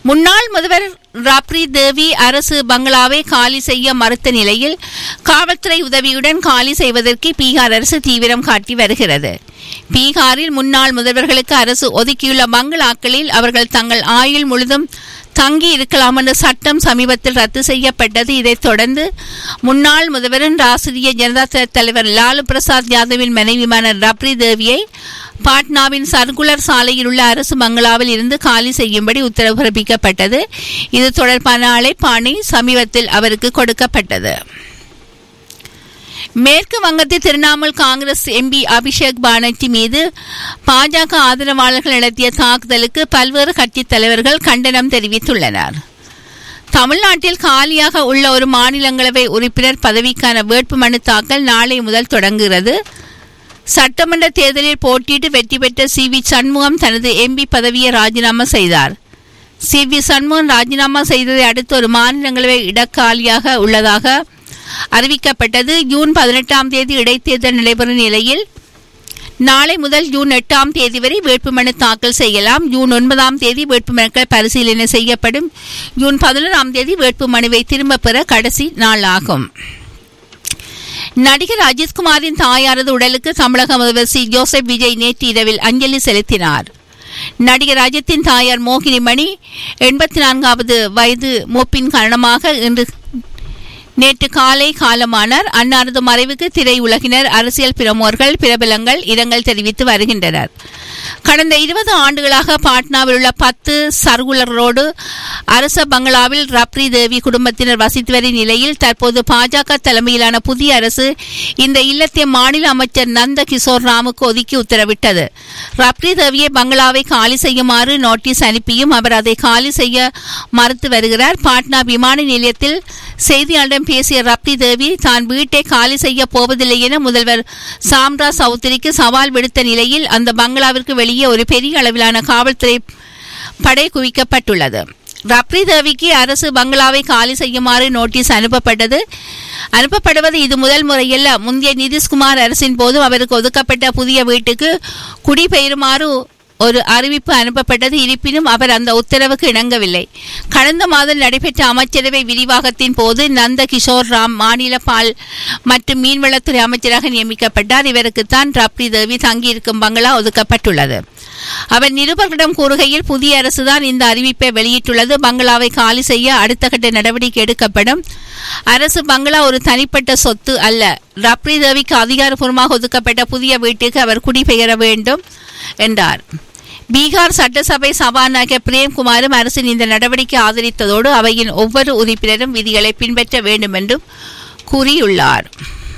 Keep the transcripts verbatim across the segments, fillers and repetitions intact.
முன்னாள் முதல்வர் ராப்ரி தேவி அரசு பங்களாவை காலி செய்ய மறுத்த நிலையில் காவல்துறை உதவியுடன் காலி செய்வதற்கு பீகார் அரசு தீவிரம் காட்டி வருகிறது. பீகாரில் முன்னாள் முதல்வர்களுக்கு அரசு ஒதுக்கியுள்ள பங்களாக்களில் அவர்கள் தங்கள் ஆயுள் முழுதும் தங்கி இருக்கலாம் என்ற சட்டம் சமீபத்தில் ரத்து செய்யப்பட்டது. இதைத் தொடர்ந்து முன்னாள் முதல்வரின் ராஷ்டிரிய ஜனதா தள தலைவர் லாலு பிரசாத் யாதவின் மனைவியான ராப்ரி தேவியை பாட்னாவின் சர்க்குலர் சாலையில் உள்ள அரசு பங்களாவில் இருந்து காலி செய்யும்படி உத்தரவு பிறப்பிக்கப்பட்டது. இது தொடர்பான அழைப்பாணை சமீபத்தில் அவருக்கு கொடுக்கப்பட்டது. மேற்கு வங்கத்தில் திரிணாமுல் காங்கிரஸ் எம்பி அபிஷேக் பானர்ஜி மீது பாஜக ஆதரவாளர்கள் நடத்திய தாக்குதலுக்கு பல்வேறு கட்சித் தலைவர்கள் கண்டனம் தெரிவித்துள்ளனர். தமிழ்நாட்டில் காலியாக உள்ள ஒரு மாநிலங்களவை உறுப்பினர் பதவிக்கான வேட்புமனு தாக்கல் நாளை முதல் தொடங்குகிறது. சட்டமன்ற தேர்தலில் போட்டியிட்டு வெற்றி பெற்ற சி வி சண்முகம் தனது எம்பி பதவியை ராஜினாமா செய்தார். சி வி சண்முகம் ராஜினாமா செய்ததை அடுத்து ஒரு மாநிலங்களவை இடக்காலியாக உள்ளதாக அறிவிக்கப்பட்டது. ஜூன் பதினெட்டாம் தேதி இடைத்தேர்தல் நடைபெறும் நிலையில் நாளை முதல் ஜூன் எட்டாம் தேதி வரை வேட்புமனு தாக்கல் செய்யலாம். ஜூன் ஒன்பதாம் தேதி வேட்புமனுக்கள் பரிசீலனை செய்யப்படும். ஜூன் பதினொன்றாம் தேதி வேட்புமனுவை திரும்ப பெற கடைசி நாள் ஆகும். நடிகர் அஜித்குமாரின் தாயாரது உடலுக்கு தமிழக முதல்வர் சி ஜோசப் விஜய் நேற்று இரவில் அஞ்சலி செலுத்தினார். நடிகர் அஜித்தின் தாயார் மோகினி மணி எண்பத்தி நான்காவது வயது மூப்பின் காரணமாக இன்று நேற்று காலை காலமானார். அன்னாரது மறைவுக்கு திரையுலகினர், அரசியல் பிரமுகர்கள், பிரபலங்கள் இரங்கல் தெரிவித்து வருகின்றனர். கடந்த இருபது ஆண்டுகளாக பாட்னாவில் உள்ள பத்து சர்க்குலர் ரோடு அரச பங்களாவில் ராப்ரி தேவி குடும்பத்தினர் வசித்து வரும் நிலையில் தற்போது பாஜக தலைமையிலான புதிய அரசு இந்த இல்லத்தை மாநில அமைச்சர் நந்த கிஷோர் ராமுக்கு ஒதுக்கி உத்தரவிட்டது. ராப்ரி தேவியை பங்களாவை காலி செய்யுமாறு நோட்டீஸ் அனுப்பியும் அவர் அதை காலி செய்ய மறுத்து வருகிறார். பாட்னா விமான நிலையத்தில் செய்தியாளரிடம் பேசிய ராப்ரி தேவி தான் வீட்டை காலி செய்ய போவதில்லை என முதல்வர் சாம்ரா சௌத்ரிக்கு சவால் விடுத்த நிலையில் அந்த பங்களாவிற்கு வெளியே ஒரு பெரிய அளவிலான காவல்துறை படை குவிக்கப்பட்டுள்ளது. ராப்ரி தேவிக்கு அரசு பங்களாவை காலி செய்யுமாறு நோட்டீஸ் அனுப்பப்பட்டது அனுப்பப்படுவது இது முதல் முறையல்ல. முந்தைய நிதிஷ்குமார் அரசின் போதும் அவருக்கு ஒதுக்கப்பட்ட புதிய வீட்டுக்கு குடிபெயருமாறு ஒரு அறிவிப்பு அனுப்பப்பட்டது. இருப்பினும் அவர் அந்த உத்தரவுக்கு இணங்கவில்லை. கடந்த மாதம் நடைபெற்ற அமைச்சரவை விரிவாக்கத்தின் போது நந்த கிஷோர் ராம் மாநில பால் மற்றும் மீன்வளத்துறை அமைச்சராக நியமிக்கப்பட்டார். இவருக்குத்தான் ராப்ரி தேவி தங்கியிருக்கும் பங்களா ஒதுக்கப்பட்டுள்ளது. அவர் நிருபர்களிடம் கூறுகையில் புதிய அரசுதான் இந்த அறிவிப்பை வெளியிட்டுள்ளது. பங்களாவை காலி செய்ய அடுத்த கட்ட நடவடிக்கை எடுக்கப்படும். அரசு பங்களா ஒரு தனிப்பட்ட சொத்து அல்ல. ராப்ரி தேவிக்கு அதிகாரப்பூர்வமாக ஒதுக்கப்பட்ட புதிய வீட்டுக்கு அவர் குடிபெயர வேண்டும் என்றார். பீகார் சட்டசபை சபாநாயகர் பிரேம்குமாரும் அரசின் இந்த நடவடிக்கை ஆதரித்ததோடு அவையின் ஒவ்வொரு உறுப்பினரும் விதிகளை பின்பற்ற வேண்டும் என்றும் கூறியுள்ளார்.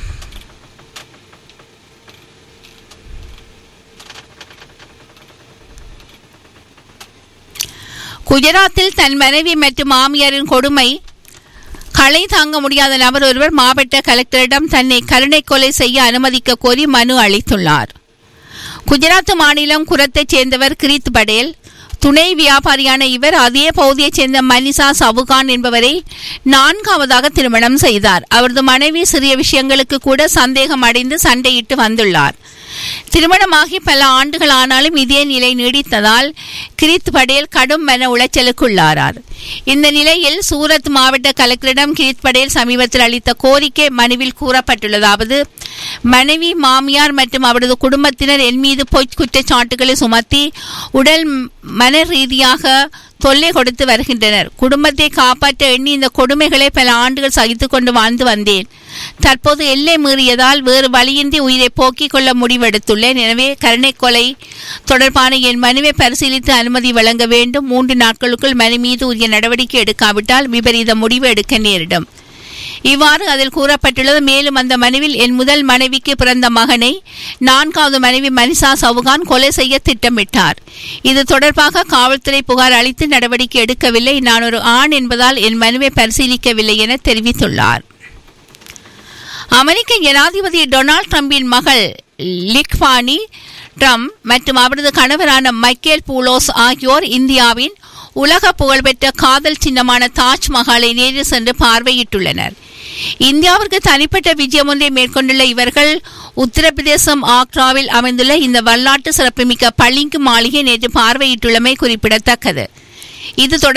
குஜராத்தில் தன் மனைவி மற்றும் மாமியாரின் கொடுமை களை தாங்க முடியாத நபர் ஒருவர் மாவட்ட கலெக்டரிடம் தன்னை கருணை கொலை செய்ய அனுமதிக்க கோரி மனு அளித்துள்ளார். குஜராத் மாநிலம் குரத்தைச் சேர்ந்தவர் கிரீத் படேல். துணை வியாபாரியான இவர் அதே பகுதியைச் சேர்ந்த மனிஷா சவுகான் என்பவரை நான்காவதாக திருமணம் செய்தார். அவரது மனைவி சிறிய விஷயங்களுக்கு கூட சந்தேகம் அடைந்து சண்டையிட்டு வந்துள்ளார். திருமணமாகி பல ஆண்டுகள் ஆனாலும் இதே நிலை நீடித்ததால் கிரீத் படேல் கடும் மன உளைச்சலுக்குள்ளாரார். இந்த நிலையில் சூரத் மாவட்ட கலெக்டரிடம் கிரீத் படேல் சமீபத்தில் அளித்த கோரிக்கை மனுவில் கூறப்பட்டுள்ளதாவது: மனைவி, மாமியார் மற்றும் அவரது குடும்பத்தினர் என் மீது பொய் குற்றச்சாட்டுகளை சுமத்தி உடல் மன ரீதியாக தொல்லை கொடுத்து வருகின்றனர். குடும்பத்தை காப்பாற்ற எண்ணி இந்த கொடுமைகளை பல ஆண்டுகள் சகித்துக் கொண்டு வாழ்ந்து வந்தேன். தற்போது எல்லை மீறியதால் வேறு வழியின்றி உயிரை போக்கிக் கொள்ள முடிவெடுத்துள்ளேன். எனவே கருணை கொலை தொடர்பான என் மனுவை பரிசீலித்து அனுமதி வழங்க வேண்டும். மூன்று நாட்களுக்குள் மனு மீது உரிய நடவடிக்கை எடுக்காவிட்டால் விபரீத முடிவு எடுக்க நேரிடும். இவ்வாறு அதில் கூறப்பட்டுள்ளது. மேலும் அந்த மனுவில் என் முதல் மனைவிக்கு பிறந்த மகனை நான்காவது மனைவி மனிஷா சவுகான் கொலை செய்ய திட்டமிட்டார். இது தொடர்பாக காவல்துறை புகார் அளித்து நடவடிக்கை எடுக்கவில்லை. நான் ஒரு ஆண் என்பதால் என் மனுவை பரிசீலிக்கவில்லை என தெரிவித்துள்ளார். அமெரிக்க ஜனாதிபதி டொனால்ட் ட்ரம்பின் மகள் லிக்வானி ட்ரம்ப் மற்றும் அவரது கணவரான மைக்கேல் பூலோஸ் ஆகியோர் இந்தியாவின் உலக புகழ்பெற்ற காதல் சின்னமான தாஜ்மஹாலை நேரில் சென்று பார்வையிட்டுள்ளனர். இந்தியாவிற்கு தனிப்பட்ட விஜயம் ஒன்றை மேற்கொண்டுள்ள இவர்கள் உத்தரப்பிரதேசம் ஆக்ராவில் அமைந்துள்ள இந்த வரலாற்று சிறப்புமிக்க பளிங்கு மாளிகை நேற்று பார்வையிட்டுள்ளமை குறிப்பிடத்தக்கது. இது